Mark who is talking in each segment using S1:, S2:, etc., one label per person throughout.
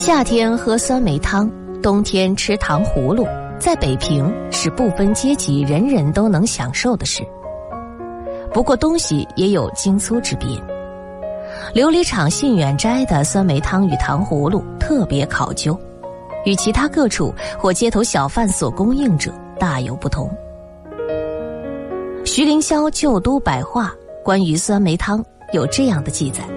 S1: 夏天喝酸梅汤，冬天吃糖葫芦，在北平是不分阶级人人都能享受的事。不过东西也有精粗之别，琉璃厂信远斋的酸梅汤与糖葫芦特别考究，与其他各处或街头小贩所供应者大有不同。徐凌霄《旧都百话》关于酸梅汤有这样的记载：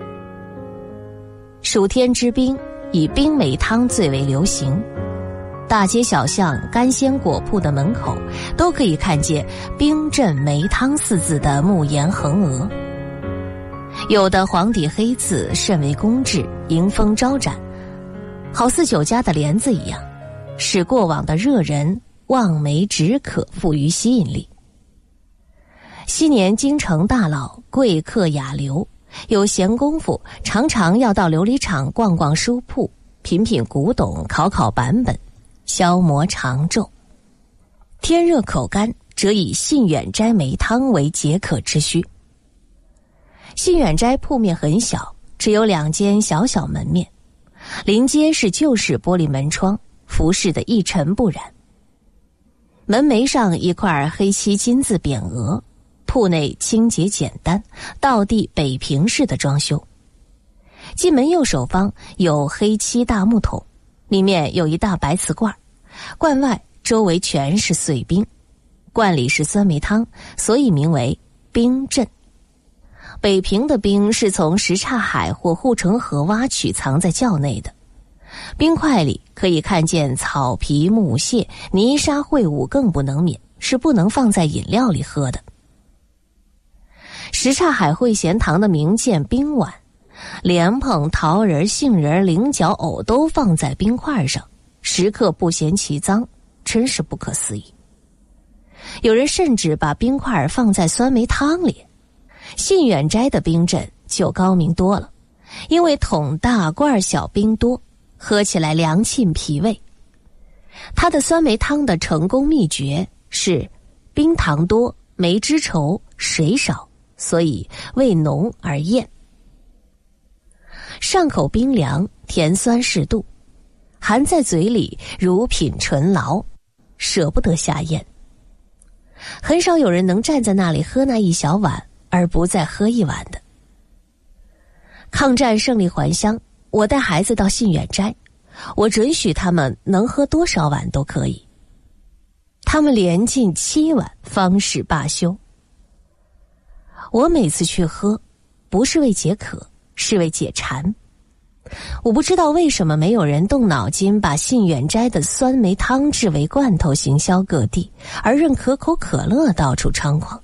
S1: 暑天之冰，以冰梅汤最为流行，大街小巷干鲜果铺的门口都可以看见冰镇梅汤四字的木檐横额，有的黄底黑字甚为工致，迎风招展，好似酒家的帘子一样，使过往的热人望梅止渴富于吸引力。昔年京城大佬贵客雅流有闲工夫，常常要到琉璃厂逛逛书铺，品品古董，考考版本，消磨长昼。天热口干，则以信远斋梅汤为解渴之需。信远斋铺面很小，只有2间小小门面，临街是旧式玻璃门窗，服饰的一尘不染。门楣上一块黑漆金字匾额，铺内清洁简单，道地北平式的装修。进门右手方有黑漆大木桶，里面有一大白瓷罐，罐外周围全是碎冰，罐里是酸梅汤，所以名为冰镇。北平的冰是从什刹海或护城河挖取藏在窖内的，冰块里可以看见草皮木屑，泥沙秽物更不能免，是不能放在饮料里喝的。什刹海会贤堂的名鉴冰碗，莲蓬、桃仁、杏仁、菱角、藕都放在冰块上，食客不嫌其脏，真是不可思议。有人甚至把冰块放在酸梅汤里。信远斋的冰镇就高明多了，因为桶大罐小，冰多，喝起来凉沁脾胃。它的酸梅汤的成功秘诀是冰糖多，梅汁稠，水少，所以味浓而艳。上口冰凉，甜酸适度，含在嘴里如品醇醪，舍不得下咽。很少有人能站在那里喝那一小碗而不再喝一碗的。抗战胜利还乡，我带孩子到信远斋，我准许他们能喝多少碗都可以，他们连进7碗方是罢休。我每次去喝，不是为解渴，是为解馋。我不知道为什么没有人动脑筋把信远斋的酸梅汤制为罐头行销各地，而任可口可乐到处猖狂。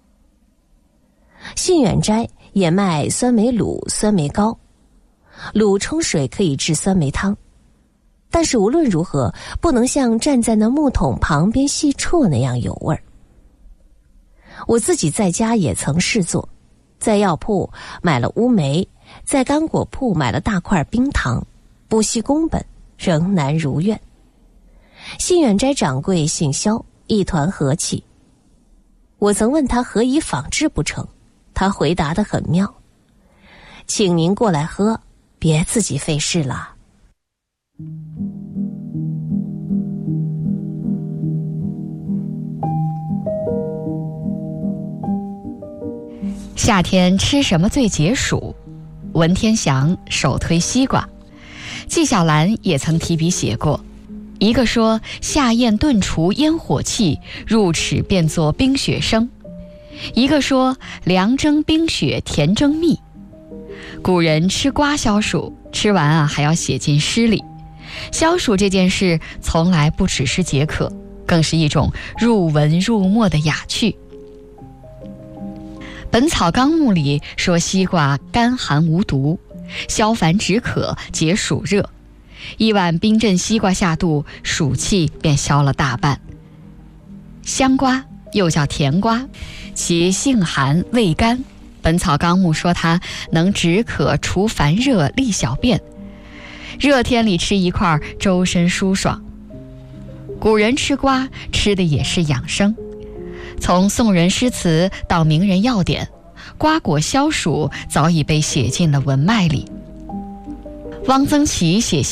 S1: 信远斋也卖酸梅卤、酸梅糕，卤冲水可以制酸梅汤，但是无论如何不能像站在那木桶旁边细啜那样有味儿。我自己在家也曾试做，在药铺买了乌梅，在干果铺买了大块冰糖，不惜工本，仍难如愿。信远斋掌柜姓萧，一团和气。我曾问他何以仿制不成，他回答得很妙：请您过来喝，别自己费事了。
S2: 夏天吃什么最解暑？文天祥首推西瓜，纪晓岚也曾提笔写过。一个说夏宴炖除烟火气，入齿变作冰雪生；一个说凉蒸冰雪甜蒸蜜。古人吃瓜消暑，吃完还要写进诗里。消暑这件事从来不只是解渴，更是一种入文入墨的雅趣。本草纲目里说西瓜甘寒无毒，消烦止渴，解暑热。一碗冰镇西瓜下肚，暑气便消了大半。香瓜又叫甜瓜，其性寒味甘，本草纲目说它能止渴除烦热利小便，热天里吃一块周身舒爽。古人吃瓜吃的也是养生，从宋人诗词到名人药典，瓜果消暑早已被写进了文脉里。汪曾祺写